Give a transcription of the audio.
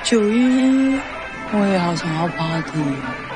911，我也好想要 party 哦。